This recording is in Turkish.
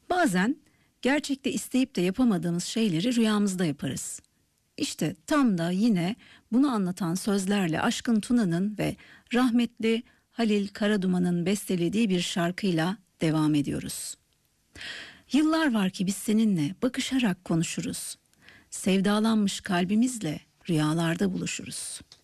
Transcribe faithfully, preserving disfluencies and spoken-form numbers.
Bazen gerçekte isteyip de yapamadığımız şeyleri rüyamızda yaparız. İşte tam da yine bunu anlatan sözlerle Aşkın Tuna'nın ve rahmetli Halil Karaduman'ın bestelediği bir şarkıyla devam ediyoruz. Yıllar var ki biz seninle bakışarak konuşuruz. Sevdalanmış kalbimizle rüyalarda buluşuruz.